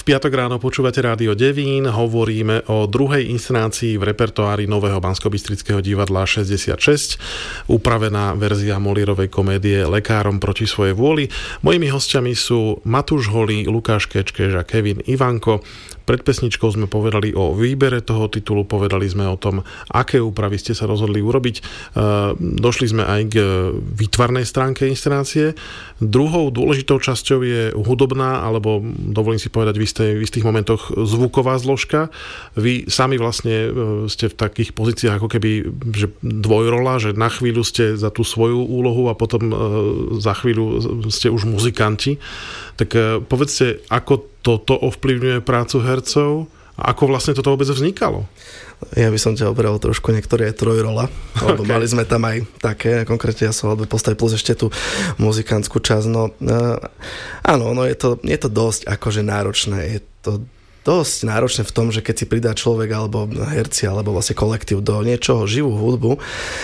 piatok ráno počúvate Rádio Devín, hovoríme o druhej inscenácii v repertoári Nového Banskobystrického divadla 66, upravená verzia Moliérovej komédie Lekárom proti svojej vôli. Mojimi hostiami sú Matúš Holý, Lukáš Kečkeš a Kevin Ivanko. Pred pesničkou sme povedali o výbere toho titulu, povedali sme o tom, aké úpravy ste sa rozhodli urobiť. Došli sme aj k výtvarnej stránke inscenácie. Druhou dôležitou časťou je hudobná, alebo dovolím si povedať v istých momentoch zvuková zložka. Vy sami vlastne ste v takých pozíciách ako keby že dvojrola, že na chvíľu ste za tú svoju úlohu a potom za chvíľu ste už muzikanti. Tak povedzte, ako toto ovplyvňuje prácu hercov a ako vlastne toto vôbec vznikalo? Ja by som ťa obral trošku, niektoré je trojrola, lebo okay. Mali sme tam aj také, konkrétne ja som alebo postaviť plus ešte tú muzikantskú časť. Áno, je to dosť akože náročné, je to dosť náročné v tom, že keď si pridá človek alebo herci, alebo vlastne kolektív do niečoho živú hudbu,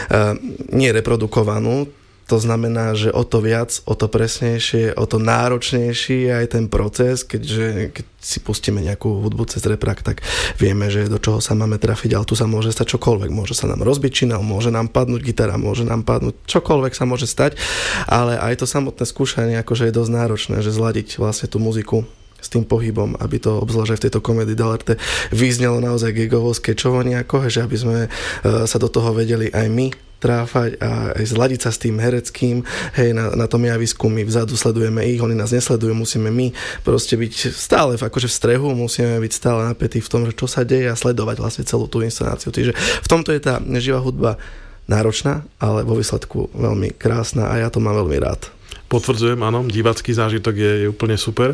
nie reprodukovanú. To znamená, že o to viac, o to presnejšie, o to náročnejší je aj ten proces, keď si pustíme nejakú hudbu cez reprak, tak vieme, že do čoho sa máme trafiť, ale tu sa môže stať čokoľvek. Môže sa nám rozbiť činel, môže nám padnúť gitara, môže nám padnúť čokoľvek sa môže stať, ale aj to samotné skúšanie akože je dosť náročné, že zladiť vlastne tú muziku s tým pohybom, aby to obzvlášť aj v tejto komédii dell'arte vyznelo naozaj gigovo, skečovo nejako, že aby sme sa do toho vedeli aj my tráfať a aj zladiť sa s tým hereckým, na tom javisku my vzadu sledujeme ich, oni nás nesledujú, musíme my proste byť stále akože v strehu, musíme byť stále napätí v tom, že čo sa deje a sledovať vlastne celú tú inscenáciu. Takže v tomto je tá živá hudba náročná, ale vo výsledku veľmi krásna a ja to mám veľmi rád. Potvrdzujem, áno, divácky zážitok je úplne super.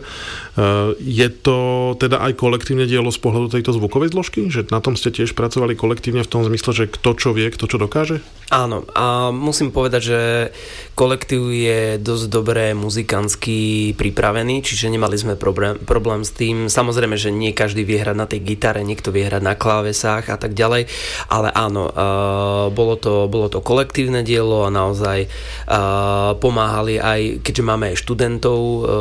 Je to teda aj kolektívne dielo z pohľadu tejto zvukovej zložky? Že na tom ste tiež pracovali kolektívne v tom zmysle, že kto čo vie, kto čo dokáže? Áno, a musím povedať, že kolektív je dosť dobre muzikantsky pripravený, čiže nemali sme problém s tým. Samozrejme, že nie každý vie hrať na tej gitare, niekto vie hrať na klávesách a tak ďalej, ale áno, bolo to kolektívne dielo a naozaj pomáhali aj, keďže máme aj študentov,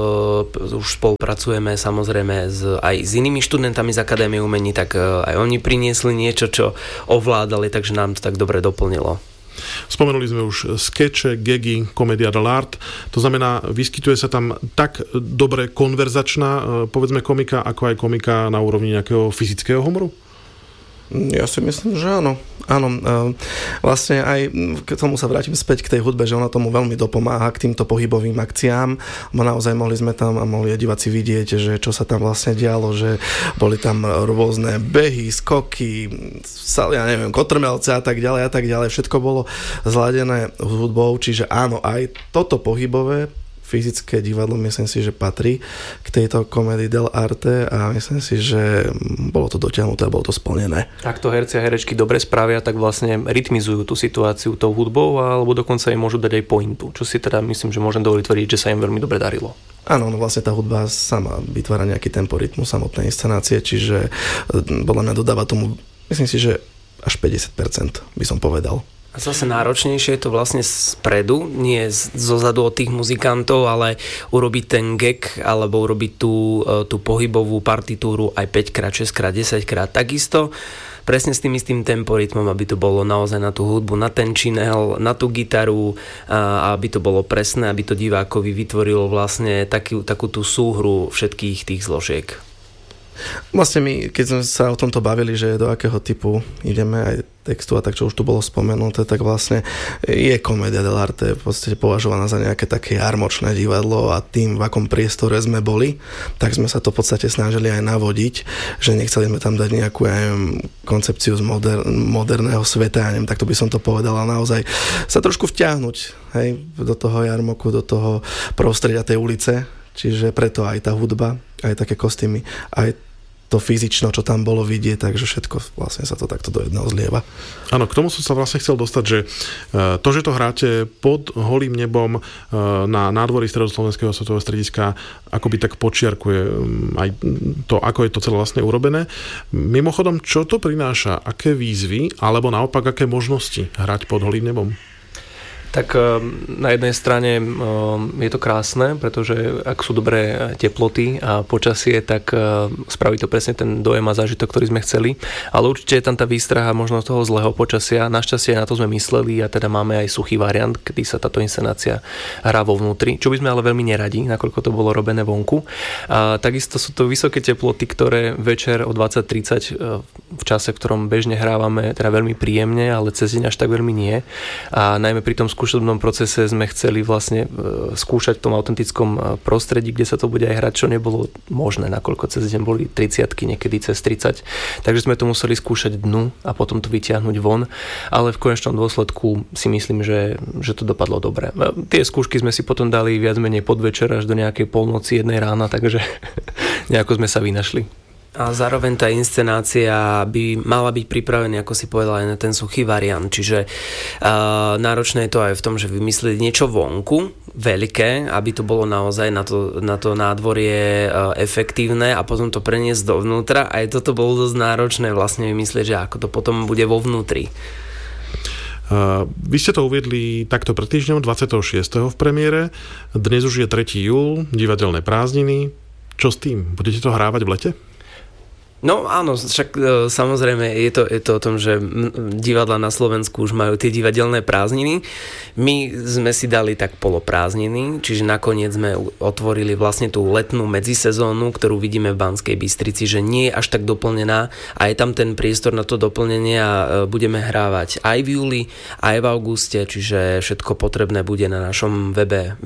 už spolupracujeme samozrejme aj s inými študentami z Akadémie umení, tak aj oni priniesli niečo, čo ovládali, takže nám to tak dobre doplnilo. Spomenuli sme už skeče, gagy, komédia dell'arte. To znamená, vyskytuje sa tam tak dobre konverzačná, povedzme komika, ako aj komika na úrovni nejakého fyzického humoru? Ja si myslím, že áno. Áno, vlastne aj k tomu sa vrátim späť k tej hudbe, že ona tomu veľmi dopomáha k týmto pohybovým akciám. Naozaj mohli sme tam a mohli aj diváci vidieť, že čo sa tam vlastne dialo, že boli tam rôzne behy, skoky, ja neviem, kotrmelce a tak ďalej. Všetko bolo zladené hudbou, čiže áno, aj toto pohybové fyzické divadlo, myslím si, že patrí k tejto komédii dell'arte a myslím si, že bolo to dotiahnuté a bolo to splnené. Ak to herci a herečky dobre spravia, tak vlastne rytmizujú tú situáciu tou hudbou alebo dokonca im môžu dať aj pointu, čo si teda myslím, že môžem dovoliť tvrdiť, že sa im veľmi dobre darilo. Áno, vlastne tá hudba sama vytvára nejaký tempo, rytmus samotnej inscenácie, čiže podľa mňa dodáva tomu, myslím si, že až 50% by som povedal. A zase náročnejšie je to vlastne spredu, nie zozadu od tých muzikantov, ale urobiť ten gag alebo urobiť tú pohybovú partitúru aj 5x, 6x, 10x takisto. Presne s tým istým temporytmom, aby to bolo naozaj na tú hudbu, na ten činel, na tú gitaru, aby to bolo presné, aby to divákovi vytvorilo vlastne takú tú súhru všetkých tých zložiek. Vlastne my, keď sme sa o tomto bavili, že do akého typu ideme aj textu a tak, čo už tu bolo spomenuté, tak vlastne je komédia dell'arte v podstate považovaná za nejaké také jarmočné divadlo a tým, v akom priestore sme boli, tak sme sa to v podstate snažili aj navodiť, že nechceli sme tam dať nejakú koncepciu z moderného sveta, ja neviem, tak to by som to povedal, ale naozaj sa trošku vtiahnuť, hej, do toho jarmoku, do toho prostredia tej ulice, čiže preto aj tá hudba, aj také kostýmy, aj to fyzično, čo tam bolo vidieť, takže všetko vlastne sa to takto do jedného zlieva. Áno, k tomu som sa vlastne chcel dostať, že to, že to hráte pod holým nebom na nádvorí Stredoslovenského svetového strediska, akoby tak počiarkuje aj to, ako je to celé vlastne urobené. Mimochodom, čo to prináša? Aké výzvy, alebo naopak, aké možnosti hrať pod holým nebom? Tak na jednej strane je to krásne, pretože ak sú dobré teploty a počasie, tak spraví to presne ten dojem a zážitok, ktorý sme chceli. Ale určite je tam tá výstraha možno toho zlého počasia. Našťastie na to sme mysleli a teda máme aj suchý variant, kedy sa táto inscenácia hrá vo vnútri, čo by sme ale veľmi neradi, nakoľko to bolo robené vonku. A takisto sú to vysoké teploty, ktoré večer o 20:30 v čase, v ktorom bežne hrávame, teda veľmi príjemne, ale cez deň až tak veľmi nie. A najmä pri tom skúšobnom procese sme chceli vlastne skúšať v tom autentickom prostredí, kde sa to bude aj hrať, čo nebolo možné, nakoľko cez deň boli 30-ky, niekedy cez 30. Takže sme to museli skúšať dnu a potom to vytiahnuť von, ale v konečnom dôsledku si myslím, že to dopadlo dobre. Tie skúšky sme si potom dali viac menej podvečer až do nejakej polnoci, 1 rána, takže nejako sme sa vynašli. A zároveň tá inscenácia by mala byť pripravená, ako si povedal, aj na ten suchý variant. Čiže náročné je to aj v tom, že vymyslieť niečo vonku, veľké, aby to bolo naozaj na to nádvorie efektívne a potom to preniesť dovnútra. Aj toto bolo dosť náročné vlastne vymyslieť, že ako to potom bude vo vnútri. Vy ste to uviedli takto pred týždňom, 26. v premiére. Dnes už je 3. júl, divadelné prázdniny. Čo s tým? Budete to hrávať v lete? No áno, však samozrejme je to o tom, že divadlá na Slovensku už majú tie divadelné prázdniny. My sme si dali tak poloprázdniny, čiže nakoniec sme otvorili vlastne tú letnú medzisezónu, ktorú vidíme v Banskej Bystrici, že nie je až tak doplnená a je tam ten priestor na to doplnenie a budeme hrávať aj v júli, aj v auguste, čiže všetko potrebné bude na našom webe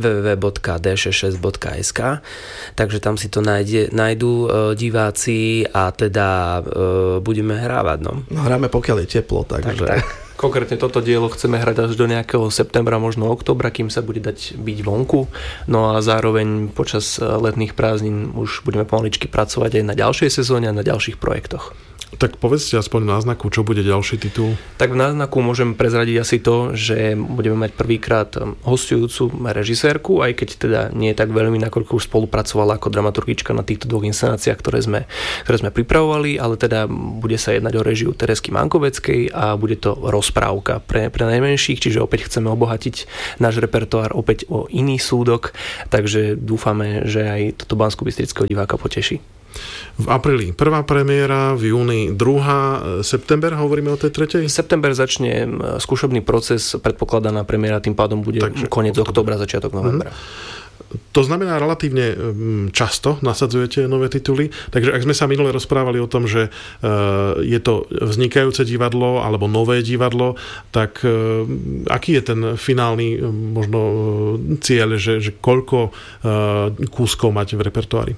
www.d66.sk, takže tam si to nájdú diváci a teda budeme hrávať. No hráme pokiaľ je teplo, takže... Tak. Konkrétne toto dielo chceme hrať až do nejakého septembra, možno októbra, kým sa bude dať byť vonku. No a zároveň počas letných prázdnin už budeme pomaličky pracovať aj na ďalšej sezóne a na ďalších projektoch. Tak povedzte aspoň v náznaku, čo bude ďalší titul. Tak v náznaku môžem prezradiť asi to, že budeme mať prvýkrát hostujúcu režisérku, aj keď teda nie je tak veľmi, nakoľko už spolupracovala ako dramaturgička na týchto 2 inscenáciách, ktoré sme pripravovali, ale teda bude sa jednať o režiu Teresky Mankoveckej a bude to rozprávka pre najmenších, čiže opäť chceme obohatiť náš repertoár opäť o iný súdok, takže dúfame, že aj toto banskobystrického diváka poteší. V apríli prvá premiéra, v júni druhá, september hovoríme o tej tretej? September začne skúšobný proces, predpokladaná premiéra tým pádom bude koniec októbra, začiatok novembra. To znamená, relatívne často nasadzujete nové tituly, takže ak sme sa minule rozprávali o tom, že je to vznikajúce divadlo alebo nové divadlo, tak aký je ten finálny možno cieľ, že koľko kúskov máte v repertoári?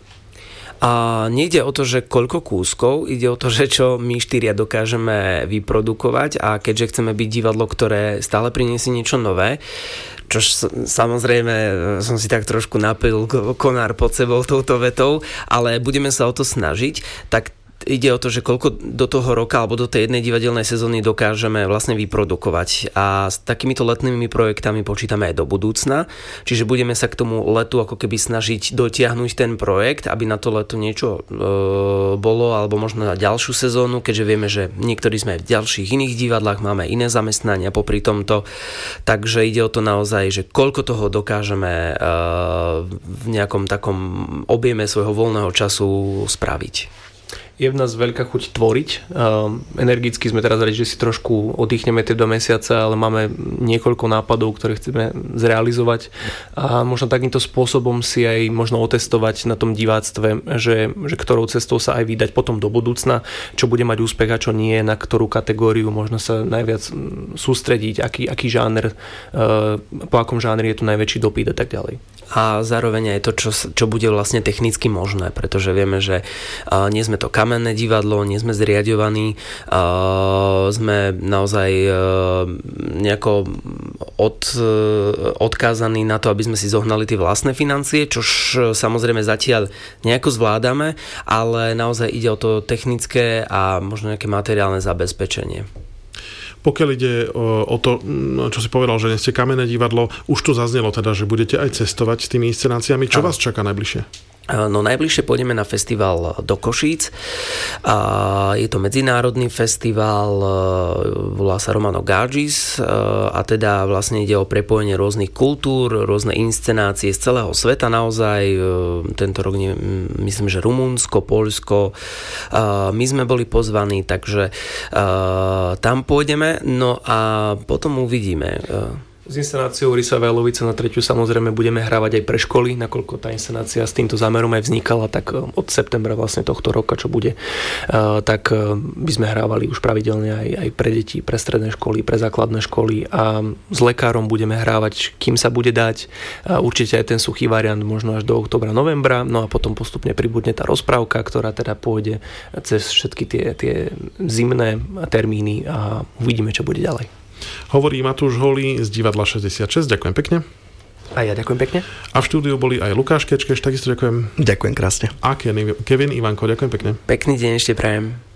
A nejde o to, že koľko kúskov, ide o to, že čo my 4 dokážeme vyprodukovať a keďže chceme byť divadlo, ktoré stále priniesie niečo nové, čo samozrejme som si tak trošku napil konár pod sebou touto vetou, ale budeme sa o to snažiť, tak ide o to, že koľko do toho roka alebo do tej jednej divadelnej sezóny dokážeme vlastne vyprodukovať. A s takýmito letnými projektami počítame aj do budúcna. Čiže budeme sa k tomu letu ako keby snažiť dotiahnuť ten projekt, aby na to leto niečo bolo, alebo možno na ďalšiu sezónu, keďže vieme, že niektorí sme v ďalších iných divadlách, máme iné zamestnania popri tomto. Takže ide o to naozaj, že koľko toho dokážeme v nejakom takom objeme svojho voľného času spraviť. Je v nás veľká chuť tvoriť. Energicky sme teraz radi, že si trošku oddychneme tie 2 mesiace, ale máme niekoľko nápadov, ktoré chceme zrealizovať a možno takýmto spôsobom si aj možno otestovať na tom diváctve, že ktorou cestou sa aj vydať potom do budúcna, čo bude mať úspech a čo nie, na ktorú kategóriu možno sa najviac sústrediť, aký žáner, po akom žánri je tu najväčší dopyt a tak ďalej. A zároveň aj to, čo bude vlastne technicky možné, pretože vieme, že nie sme to kamenné divadlo, nie sme zriaďovaní, sme naozaj nejako odkázaní na to, aby sme si zohnali tie vlastné financie, čož samozrejme zatiaľ nejako zvládame, ale naozaj ide o to technické a možno nejaké materiálne zabezpečenie. Pokiaľ ide o to, čo si povedal, že nie ste kamenné divadlo, už tu zaznelo teda, že budete aj cestovať s tými inscenáciami. Čo vás čaká najbližšie? No najbližšie pôjdeme na festival do Košíc. Je to medzinárodný festival, volá sa Romano Gagis a teda vlastne ide o prepojenie rôznych kultúr, rôzne inscenácie z celého sveta naozaj. Tento rok myslím, že Rumunsko, Poľsko. My sme boli pozvaní, takže tam pôjdeme. No a potom uvidíme. S inscenáciou Rysa Vajlovica na 3. samozrejme budeme hrávať aj pre školy, nakoľko tá inscenácia s týmto zámerom aj vznikala, tak od septembra vlastne tohto roka, čo bude, tak by sme hrávali už pravidelne aj pre deti, pre stredné školy, pre základné školy a s lekárom budeme hrávať, kým sa bude dať. Určite aj ten suchý variant možno až do októbra, novembra, no a potom postupne pribudne tá rozprávka, ktorá teda pôjde cez všetky tie zimné termíny a uvidíme, čo bude ďalej. Hovorí Matúš Holý z Divadla 66. Ďakujem pekne. A ja ďakujem pekne. A v štúdiu boli aj Lukáš Kečkeš, takisto ďakujem. Ďakujem krásne. A Kevin Ivanko, ďakujem pekne. Pekný deň ešte prajem.